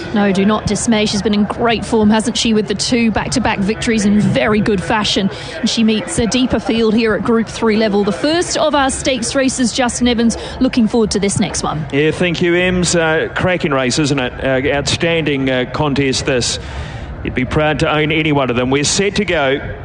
No, do not dismay. She's been in great form, hasn't she, with the 2 back-to-back victories in very good fashion. And she meets a deeper field here at Group 3 level. The first of our stakes races, Justin Evans, looking forward to this next one. Yeah, thank you, Ems. Cracking race, isn't it? Outstanding contest this. You'd be proud to own any one of them. We're set to go.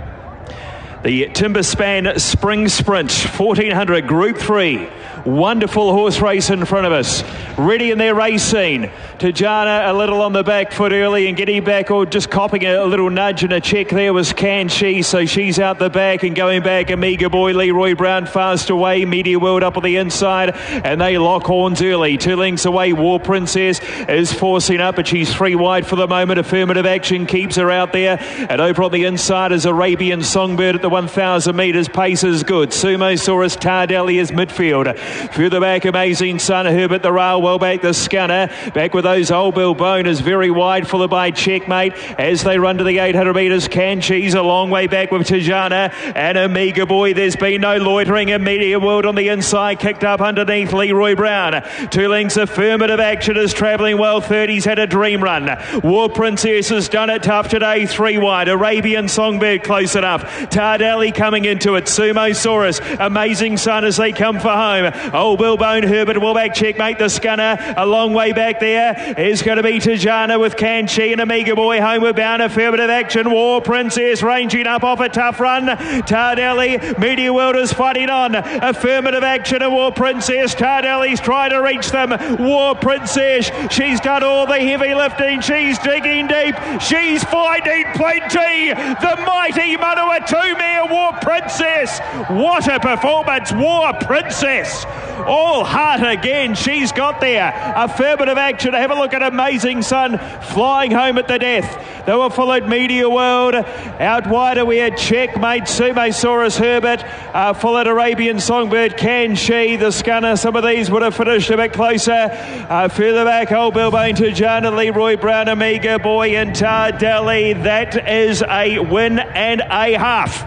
The Timberspan Spring Sprint 1400 Group 3. Wonderful horse race in front of us. Ready in their race scene. Tajana a little on the back foot early and getting back, or just copping a little nudge and a check there was Can She, so she's out the back and going back. Amiga Boy, Leroy Brown fast away. Media World up on the inside and they lock horns early. 2 lengths away. War Princess is forcing up, but she's 3 wide for the moment. Affirmative Action keeps her out there, and over on the inside is Arabian Songbird at the 1,000 metres. Pace is good. Sumosaurus Tardelli is midfield. Further back, Amazing Son, Herbert the Rail, well back the Scunner. Back with those Old Bill Bone is very wide, followed by Checkmate as they run to the 800 metres. Can She's a long way back with Tajana and Amiga Boy. There's been no loitering. A Media World on the inside, kicked up underneath Leroy Brown. 2 lengths. Affirmative Action is travelling well. 30's had a dream run. War Princess has done it tough today. 3 wide. Arabian Songbird close enough. Tardelli coming into it. Sumosaurus, Amazing Son as they come for home. Old Bill Bone, Herbert will back. Checkmate the Scunner a long way back there is going to be Tajana with Can She and Amiga Boy. Homeward bound. Affirmative Action. War Princess ranging up off a tough run. Tardelli, Media World is fighting on. Affirmative Action and War Princess. Tardelli's trying to reach them. War Princess, she's done all the heavy lifting. She's digging deep. She's finding plenty. The mighty Manawatu mare War Princess. What a performance, War Princess. All heart again. She's got there. Affirmative Action. Have a look at Amazing Son flying home at the death. They were followed Media World. Out wider we had Checkmate, Sumosaurus, Herbert. Followed Arabian Songbird, Can She, the Scunner. Some of these would have finished a bit closer. Further back, Old Bill Bane, Tajana, Leroy Brown, Amiga Boy and Tardelli. That is a win and a half.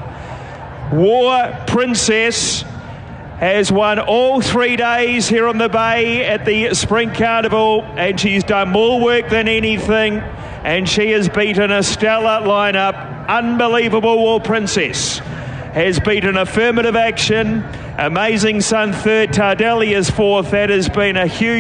War Princess has won all 3 days here on the Bay at the Spring Carnival, and she's done more work than anything, and she has beaten a stellar lineup. Unbelievable. War Princess has beaten Affirmative Action. Amazing Son 3rd. Tardelli is 4th. That has been a huge